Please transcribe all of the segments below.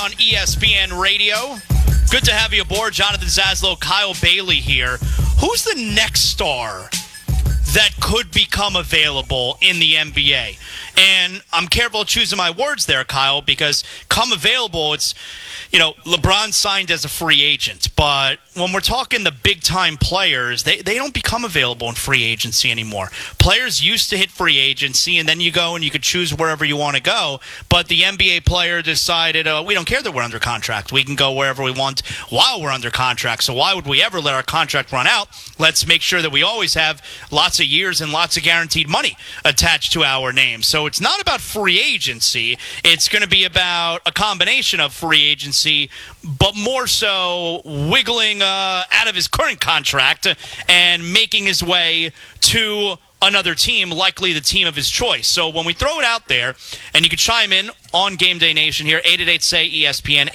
on ESPN Radio. Good to have you aboard. Jonathan Zaslow, Kyle Bailey here. Who's the next star that could become available in the NBA? And I'm careful choosing my words there, Kyle, because come available, it's, LeBron signed as a free agent. But when we're talking the big-time players, they don't become available in free agency anymore. Players used to hit free agency, and then you go and you could choose wherever you want to go. But the NBA player decided, we don't care that we're under contract. We can go wherever we want while we're under contract. So why would we ever let our contract run out? Let's make sure that we always have lots of years and lots of guaranteed money attached to our name. So it's not about free agency. It's going to be about a combination of free agency, but more so wiggling out of his current contract and making his way to another team, likely the team of his choice. So when we throw it out there, and you can chime in on Game Day Nation here, 888-SAY-ESPN,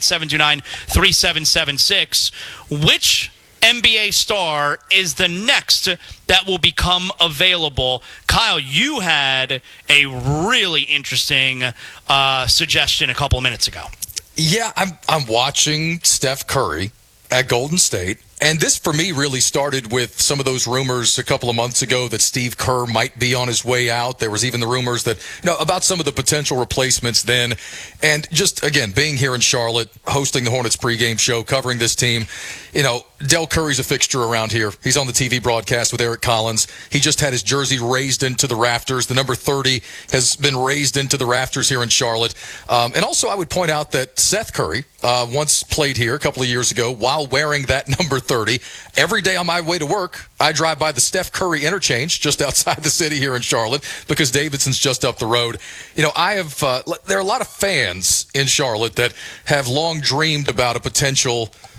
888-729-3776, which NBA star is the next that will become available? Kyle, you had a really interesting suggestion a couple of minutes ago. Yeah, I'm watching Steph Curry at Golden State. And this, for me, really started with some of those rumors a couple of months ago that Steve Kerr might be on his way out. There was even the rumors that, about some of the potential replacements then. And just, again, being here in Charlotte, hosting the Hornets pregame show, covering this team, Del Curry's a fixture around here. He's on the TV broadcast with Eric Collins. He just had his jersey raised into the rafters. The number 30 has been raised into the rafters here in Charlotte. And also, I would point out that Seth Curry once played here a couple of years ago while wearing that number 30. Every day on my way to work, I drive by the Steph Curry interchange just outside the city here in Charlotte because Davidson's just up the road. There are a lot of fans in Charlotte that have long dreamed about a potential